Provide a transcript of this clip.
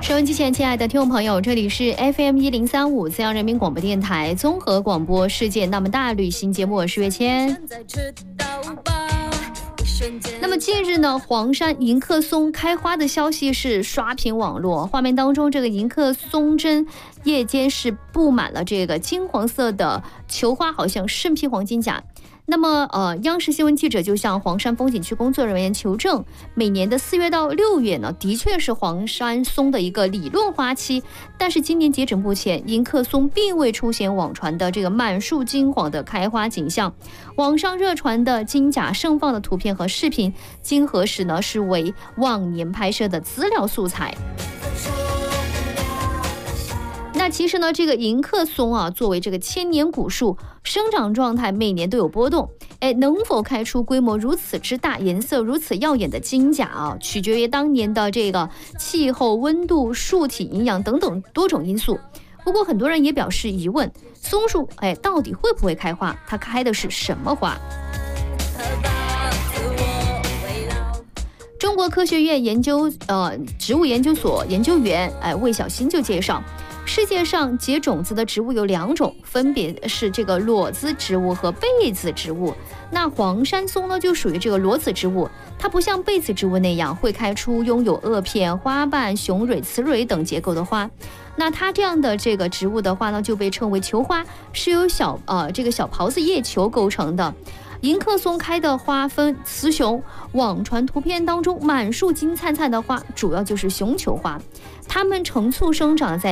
收音机前亲爱的听众朋友，这里是 FM1035 资阳人民广播电台综合广播世界那么大旅行节目，我是月谦。那么近日呢，黄山迎客松开花的消息是刷屏网络，画面当中这个迎客松针叶间是布满了这个金黄色的球花，好像肾披黄金甲。那么央视新闻记者就向黄山风景区工作人员求证，每年的4月到6月呢，的确是黄山松的一个理论花期，但是今年截止目前，迎客松并未出现网传的这个满树金黄的开花景象。网上热传的金甲盛放的图片和视频，经核实呢是为往年拍摄的资料素材。那其实呢，这个迎客松啊，作为这个千年古树，生长状态每年都有波动。能否开出规模如此之大、颜色如此耀眼的金甲啊，取决于当年的这个气候、温度、树体营养等等多种因素。不过很多人也表示疑问：松树到底会不会开花？它开的是什么花？中国科学院植物研究所研究员魏小新就介绍，世界上结种子的植物有2种，分别是这个裸子植物和被子植物。那黄山松呢，就属于这个裸子植物，它不像被子植物那样会开出拥有萼片、花瓣、雄蕊、雌蕊等结构的花。那它这样的这个植物的话呢，就被称为球花，是由这个小孢子叶球构成的。迎客松开的花分雌雄，网传图片当中满树金灿灿的花，主要就是雄球花，它们成簇生长在